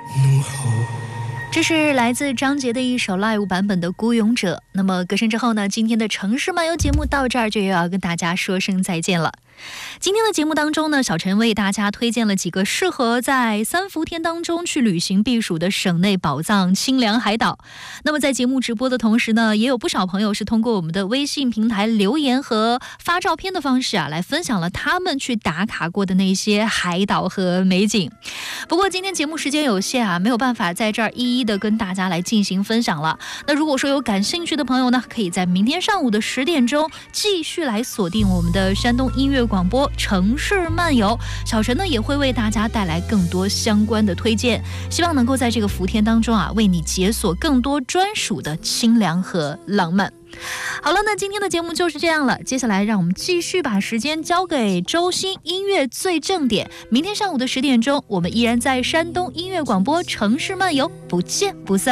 这是来自张杰的一首 live 版本的《孤勇者》。那么歌声之后呢，今天的城市漫游节目到这儿就要跟大家说声再见了。今天的节目当中呢，小陈为大家推荐了几个适合在三伏天当中去旅行避暑的省内宝藏清凉海岛。那么在节目直播的同时呢，也有不少朋友是通过我们的微信平台留言和发照片的方式来分享了他们去打卡过的那些海岛和美景。不过今天节目时间有限没有办法在这儿一一的跟大家来进行分享了。那如果说有感兴趣的朋友呢，可以在明天上午的10点钟继续来锁定我们的山东音乐广播城市漫游，小陈呢也会为大家带来更多相关的推荐，希望能够在这个伏天当中为你解锁更多专属的清凉和浪漫。好了，那今天的节目就是这样了，接下来让我们继续把时间交给周星音乐最正点。明天上午的10点钟，我们依然在山东音乐广播城市漫游，不见不散。